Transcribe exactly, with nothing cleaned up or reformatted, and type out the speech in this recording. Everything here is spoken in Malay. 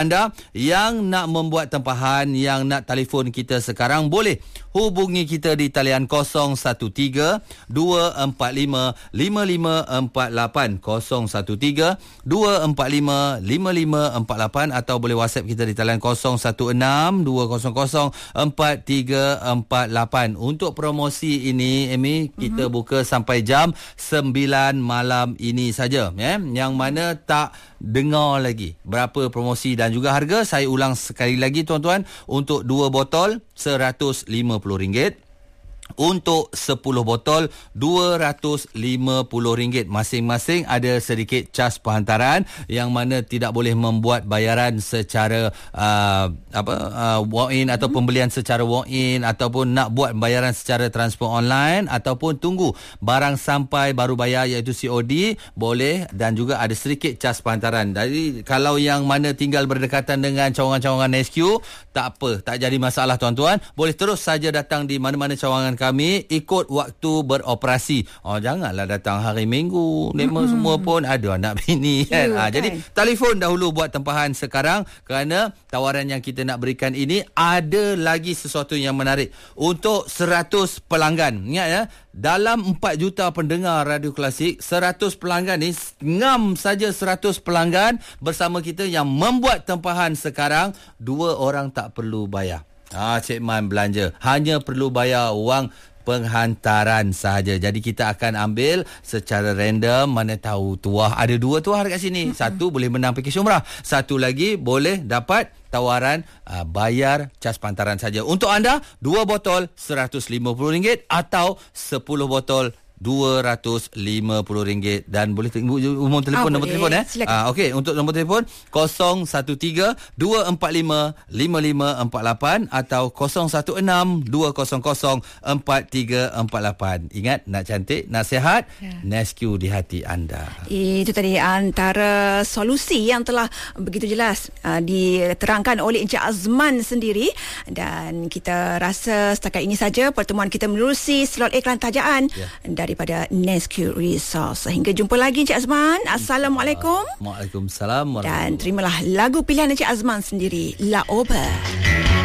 Anda yang nak membuat tempahan, yang nak telefon kita sekarang, boleh hubungi kita di talian kosong satu tiga dua empat lima lima lima empat lapan, kosong satu tiga dua empat lima lima lima empat lapan, atau boleh WhatsApp kita di talian kosong satu enam dua kosong kosong empat tiga empat lapan. Untuk promosi ini, Amy, kita mm-hmm. buka sampai jam sembilan malam ini saja, ya. Yang mana tak dengar lagi berapa promosi dan juga harga, saya ulang sekali lagi tuan-tuan, untuk dua botol seratus lima puluh ringgit, untuk sepuluh botol dua ratus lima puluh ringgit. Masing-masing ada sedikit cas penghantaran, yang mana tidak boleh membuat bayaran secara uh, apa uh, walk-in atau pembelian secara walk-in, ataupun nak buat bayaran secara transfer online, ataupun tunggu barang sampai baru bayar, iaitu C O D, boleh. Dan juga ada sedikit cas penghantaran. Jadi kalau yang mana tinggal berdekatan dengan cawangan-cawangan S Q, tak apa, tak jadi masalah tuan-tuan. Boleh terus saja datang di mana-mana cawangan kami, ikut waktu beroperasi. Oh, janganlah datang hari Minggu. Memang hmm. semua pun ada anak bini kan. Yeah, ha, kan. Jadi telefon dahulu buat tempahan sekarang, kerana tawaran yang kita nak berikan ini ada lagi sesuatu yang menarik untuk seratus pelanggan. Ingat ya, dalam empat juta pendengar Radio Klasik, seratus pelanggan ni, ngam saja seratus pelanggan bersama kita yang membuat tempahan sekarang, dua orang tak perlu bayar. Ah, Cik Man belanja, hanya perlu bayar wang penghantaran sahaja. Jadi kita akan ambil secara random, mana tahu tuah, ada dua tuah dekat sini. Satu boleh menang package umrah, satu lagi boleh dapat tawaran uh, bayar cas pantaran saja. Untuk anda, dua botol seratus lima puluh ringgit atau sepuluh botol dua ratus lima puluh ringgit. Dan boleh umum telefon, oh, nombor telefon eh. Ah, okey, untuk nombor telefon kosong satu tiga dua empat lima lima lima empat lapan atau kosong satu enam dua kosong kosong empat tiga empat lapan. Ingat, nak cantik, nak sihat, ya. Nesque di hati anda. Itu tadi antara solusi yang telah begitu jelas uh, diterangkan oleh Encik Azman sendiri, dan kita rasa setakat ini saja pertemuan kita menerusi slot iklan tajaan ya. dari daripada Nesque Resource. Sehingga jumpa lagi Encik Azman. Assalamualaikum. Waalaikumsalam. Dan terimalah lagu pilihan Encik Azman sendiri, La Oba.